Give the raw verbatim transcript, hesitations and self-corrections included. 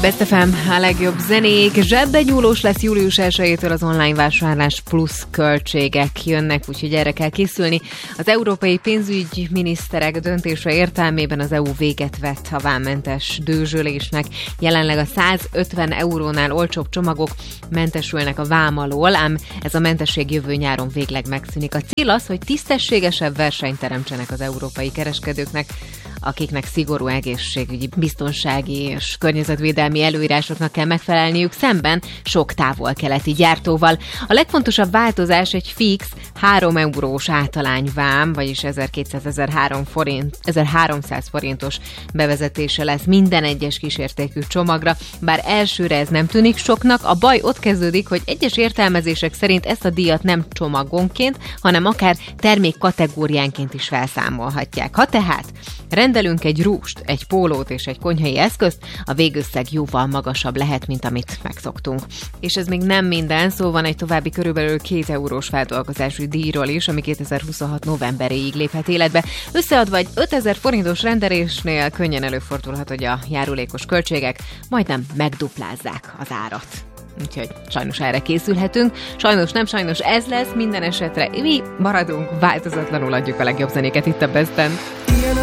Best ef em, a legjobb zenék. Zsebbe nyúlós lesz július elsejétől az online vásárlás, plusz költségek jönnek, úgyhogy erre kell készülni. Az európai pénzügyminiszterek döntése értelmében az é u véget vett a vámmentes dőzsölésnek. Jelenleg a százötven eurónál olcsóbb csomagok mentesülnek a vám alól, ám ez a mentesség jövő nyáron végleg megszűnik. A cél az, hogy tisztességesebb versenyt teremtsenek az európai kereskedőknek, akiknek szigorú egészségügyi, biztonsági és környezetvédelmi előírásoknak kell megfelelniük szemben sok távol-keleti gyártóval. A legfontosabb változás egy fix három eurós általányvám, vagyis ezerkétszáz-ezerháromszáz forintos bevezetése lesz minden egyes kisértékű csomagra, bár elsőre ez nem tűnik soknak, a baj ott kezdődik, hogy egyes értelmezések szerint ezt a díjat nem csomagonként, hanem akár termék kategóriánként is felszámolhatják. Ha tehát rendelünk egy rúst, egy pólót és egy konyhai eszközt, a végösszeg jóval magasabb lehet, mint amit megszoktunk. És ez még nem minden, szó van egy további körülbelül két eurós feldolgozási díjról is, ami kétezer-huszonhat novemberéig léphet életbe. Összeadva egy ötezer forintos rendelésnél könnyen előfordulhat, hogy a járulékos költségek majdnem megduplázzák az árat. Úgyhogy sajnos erre készülhetünk. Sajnos nem, sajnos ez lesz, minden esetre mi maradunk, változatlanul adjuk a legjobb zenéket itt a Besten.